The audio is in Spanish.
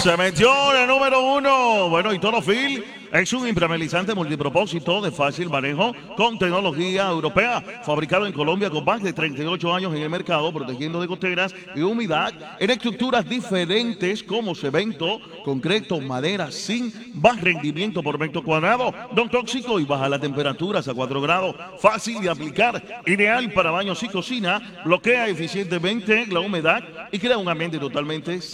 Se metió en el número 1. Bueno, y Torofil es un impermeabilizante multipropósito de fácil manejo con tecnología europea, fabricado en Colombia con más de 38 años en el mercado, protegiendo de goteras y humedad en estructuras diferentes como cemento, concreto, madera, zinc, bajo rendimiento por metro cuadrado, no tóxico y baja las temperaturas a 4 grados, fácil de aplicar, ideal para baños y cocina, bloquea eficientemente la humedad y crea un ambiente totalmente